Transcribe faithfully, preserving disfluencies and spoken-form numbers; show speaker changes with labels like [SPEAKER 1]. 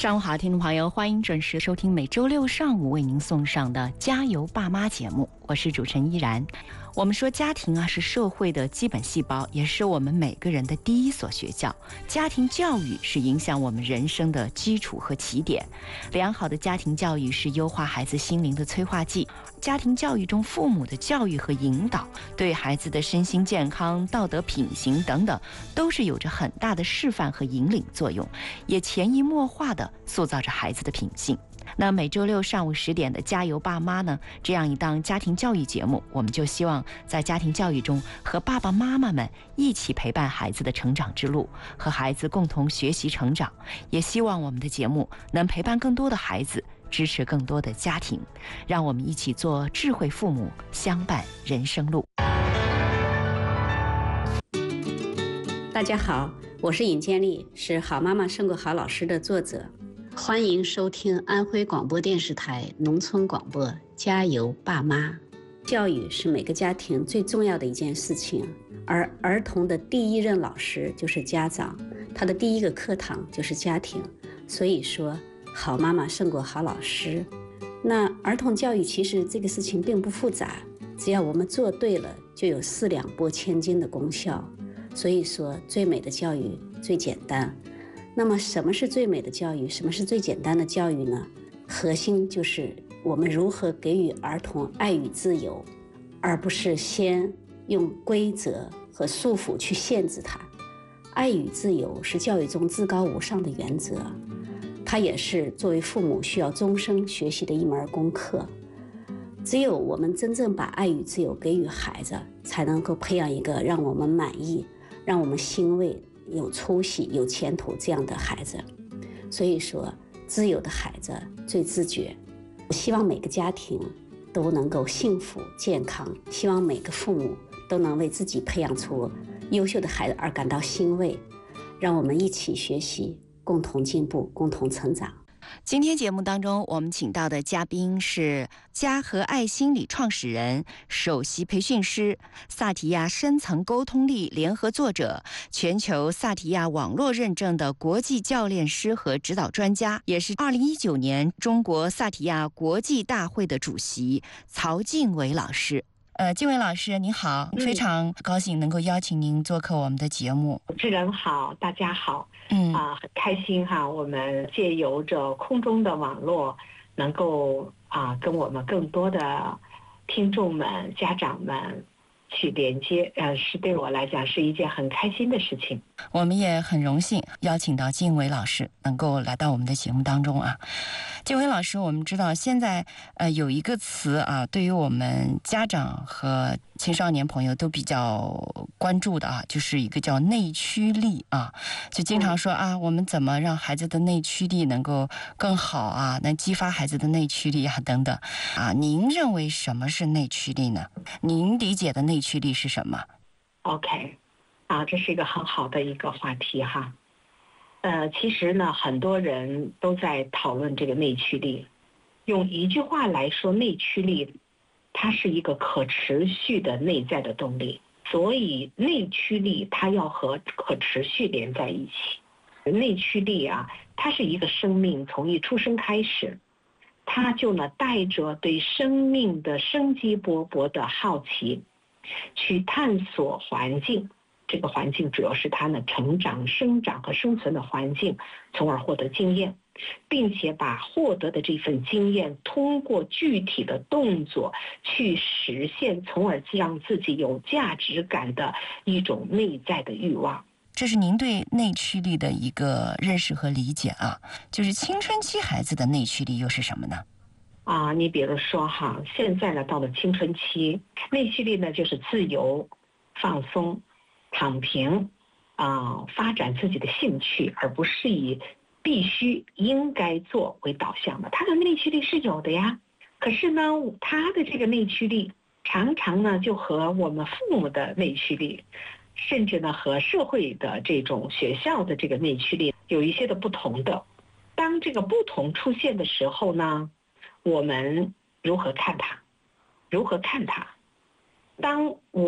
[SPEAKER 1] 上午好，听众朋友，欢迎准时收听每周六上午为您送上的《加油爸妈》节目，我是主持人依然。我们说家庭啊是社会的基本细胞，也是我们每个人的第一所学校。家庭教育是影响我们人生的基础和起点。良好的家庭教育是优化孩子心灵的催化剂。家庭教育中，父母的教育和引导，对孩子的身心健康、道德品行等等，都是有着很大的示范和引领作用，也潜移默化地塑造着孩子的品性。那每周六上午十点的加油爸妈呢，这样一档家庭教育节目，我们就希望在家庭教育中和爸爸妈妈们一起陪伴孩子的成长之路，和孩子共同学习成长，也希望我们的节目能陪伴更多的孩子，支持更多的家庭，让我们一起做智慧父母，相伴人生路。
[SPEAKER 2] 大家好，我是尹建莉，是好妈妈胜过好老师的作者。欢迎收听安徽广播电视台农村广播加油爸妈。教育是每个家庭最重要的一件事情，而儿童的第一任老师就是家长，他的第一个课堂就是家庭。所以说好妈妈胜过好老师。那儿童教育其实这个事情并不复杂，只要我们做对了，就有四两拨千斤的功效。所以说最美的教育最简单。那么什么是最美的教育，什么是最简单的教育呢？核心就是我们如何给予儿童爱与自由，而不是先用规则和束缚去限制他。爱与自由是教育中至高无上的原则，它也是作为父母需要终生学习的一门功课。只有我们真正把爱与自由给予孩子，才能够培养一个让我们满意、让我们欣慰、有出息、有前途这样的孩子。所以说自由的孩子最自觉。我希望每个家庭都能够幸福健康，希望每个父母都能为自己培养出优秀的孩子而感到欣慰。让我们一起学习，共同进步，共同成长。
[SPEAKER 1] 今天节目当中，我们请到的嘉宾是家和爱心理创始人、首席培训师、萨提亚深层沟通力联合作者、全球萨提亚网络认证的国际教练师和指导专家，也是二零一九年中国萨提亚国际大会的主席曹静伟老师。呃，静伟老师您好，非常高兴能够邀请您做客我们的节目。
[SPEAKER 3] 主持人好，大家好。
[SPEAKER 1] 嗯
[SPEAKER 3] 啊、呃，很开心哈，我们借由着空中的网络，能够啊、呃、跟我们更多的听众们、家长们去连接，呃，是对我来讲是一件很开心的事情。
[SPEAKER 1] 我们也很荣幸邀请到静伟老师能够来到我们的节目当中啊。静伟老师，我们知道现在呃有一个词啊，对于我们家长和青少年朋友都比较关注的啊，就是一个叫内驱力啊，就经常说啊，我们怎么让孩子的内驱力能够更好啊，能激发孩子的内驱力啊等等啊。您认为什么是内驱力呢？您理解的内驱力是什么
[SPEAKER 3] ？OK， 啊，这是一个很好的一个话题哈。呃，其实呢，很多人都在讨论这个内驱力。用一句话来说，内驱力它是一个可持续的内在的动力，所以内驱力它要和可持续连在一起。内驱力啊，它是一个生命从一出生开始，它就呢带着对生命的生机勃勃的好奇，去探索环境。这个环境主要是它呢成长、生长和生存的环境，从而获得经验，并且把获得的这份经验通过具体的动作去实现，从而让自己有价值感的一种内在的欲望。
[SPEAKER 1] 这是您对内驱力的一个认识和理解啊。就是青春期孩子的内驱力又是什么呢？
[SPEAKER 3] 啊，你比如说哈，现在呢到了青春期，内驱力呢就是自由、放松、躺平，啊、呃，发展自己的兴趣，而不是以必须应该做为导向的。他的内驱力是有的呀，可是呢，他的这个内驱力常常呢就和我们父母的内驱力，甚至呢和社会的这种学校的这个内驱力有一些的不同的。当这个不同出现的时候呢，我们如何看它？如何看它？当我